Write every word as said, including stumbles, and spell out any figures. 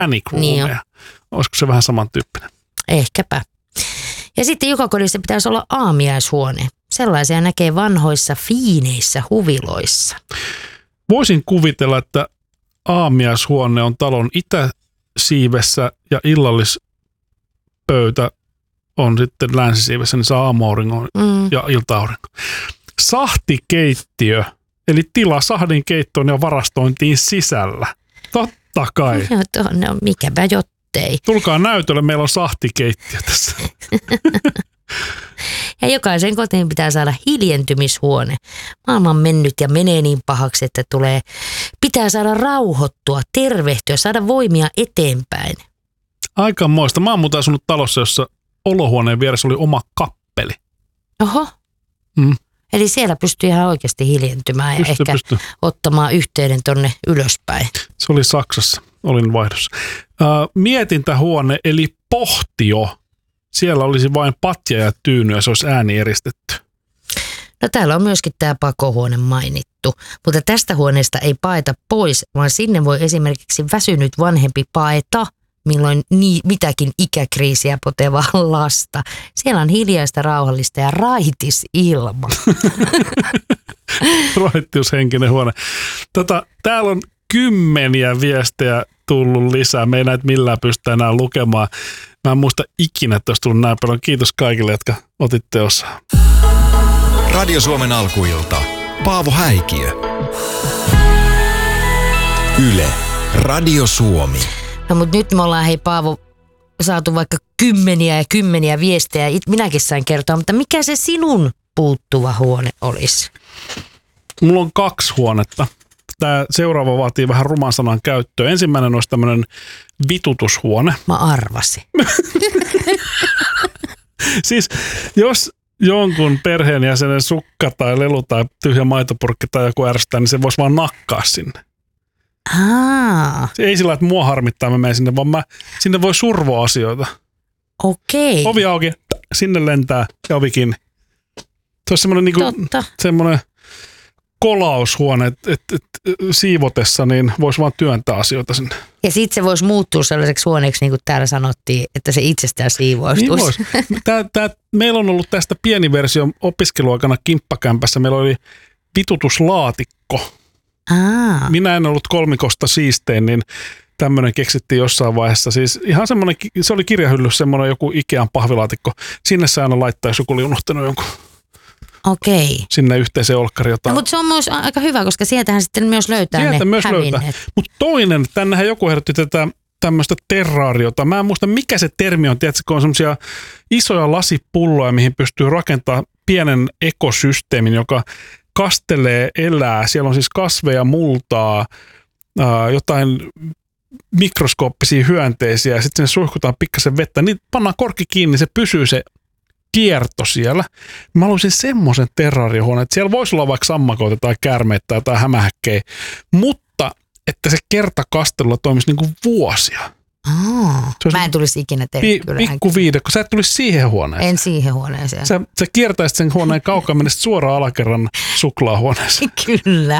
panic roomeja. Niin olisiko se vähän samantyyppinen? Ehkäpä. Ja sitten joka kodissa pitäisi olla aamiaishuone. Sellaisia näkee vanhoissa fiineissä huviloissa. Voisin kuvitella, että aamiaishuone on talon itäsiivessä ja illallispöytä on sitten länsisiivessä, niin saa aamuauringon mm. ja ilta-aurinko. Sahtikeittiö, eli tila sahdin keittoon ja varastointiin sisällä. Totta kai. No, no mikäpä jottei. Tulkaa näytölle, meillä on sahtikeittiö tässä. Ja jokaisen kotiin pitää saada hiljentymishuone. Maailma on mennyt ja menee niin pahaksi, että tulee, pitää saada rauhoittua, tervehtyä, saada voimia eteenpäin. Aikamoista. Mä oon muuten asunut talossa, jossa olohuoneen vieressä oli oma kappeli. Oho. Mm. Eli siellä pystyy ihan oikeasti hiljentymään ja pysty, ehkä pysty. ottamaan yhteyden tonne ylöspäin. Se oli Saksassa. Olin vaihdossa. Äh, mietintähuone eli pohtio. Siellä olisi vain patja ja tyyny ja se olisi ääni eristetty. No täällä on myöskin tämä pakohuone mainittu, mutta tästä huoneesta ei paeta pois, vaan sinne voi esimerkiksi väsynyt vanhempi paeta, milloin ni- mitäkin ikäkriisiä potevaa lasta. Siellä on hiljaista, rauhallista ja raitis ilma. Raittiushenkinen huone. Tota, täällä on kymmeniä viestejä tullut lisää. Me ei näitä millään pystytä enää lukemaan. Mä en muista ikinä, että olisi tullut näin paljon. Kiitos kaikille, jotka otitte osaa. Radio Suomen alkuilta. Paavo Häikiö. Yle. Radio Suomi. No mutta nyt me ollaan, hei Paavo, saatu vaikka kymmeniä ja kymmeniä viestejä. Minäkin sain kertoa, mutta mikä se sinun puuttuva huone olisi? Mulla on kaksi huonetta. Tämä seuraava vaatii vähän ruman sanan käyttöä. Ensimmäinen olisi tämmöinen vitutushuone. Mä arvasin. Siis jos jonkun perheenjäsenen sukka tai lelu tai tyhjä maitopurkki tai joku ärsyttää, niin se voisi vaan nakkaa sinne. Aa. Se ei sillä, että mua harmittaa, mä menen sinne, vaan mä, sinne voi survoa asioita. Okei. Ovi auki, sinne lentää ja ovi kiinni. Se olisi semmoinen niinku, semmoinen kolaushuone, että et, et, siivotessa niin voisi vaan työntää asioita sinne. Ja sitten se voisi muuttua sellaiseksi huoneeksi, niin kuin täällä sanottiin, että se itsestään siivoistuisi. Niin voisi. Tää, tää, meillä on ollut tästä pieni versio opiskeluaikana kimppakämpässä. Meillä oli vitutuslaatikko. Aa. Minä en ollut kolmikosta siistein, niin tämmöinen keksittiin jossain vaiheessa. Siis ihan semmoinen, se oli kirjahyllyssä semmoinen joku Ikean pahvilaatikko. Sinne se aina laittaa, jos joku oli unohtanut jonkun. Okei. Sinne yhteiseen olkkariin jotain. No, mutta se on myös aika hyvä, koska sieltähän sitten myös löytää Sieltä ne myös hävinneet. löytää. Mutta toinen, tännehän joku ehdotti tätä tämmöistä terraariota. Mä en muista, mikä se termi on. Tiedätkö, kun on semmoisia isoja lasipulloja, mihin pystyy rakentamaan pienen ekosysteemin, joka kastelee, elää. Siellä on siis kasveja, multaa, ää, jotain mikroskooppisia hyönteisiä ja sitten sinne suihkutaan pikkasen vettä. Niin pannaan korkki kiinni, se pysyy se kierto siellä. Mä haluaisin semmoisen terraarihuoneen, että siellä voisi olla vaikka sammakoita tai käärmeitä tai jotain hämähäkkejä, mutta että se kertakastelulla toimisi niin kuin vuosia. Aa, mä en tulisi ikinä tehdä pi- kyllä. Pikku viidekko, sä et tulisi siihen huoneeseen. En siihen huoneeseen. Sä, sä kiertäisit sen huoneen kaukaa, menisit suoraan alakerran suklaahuoneeseen. Kyllä.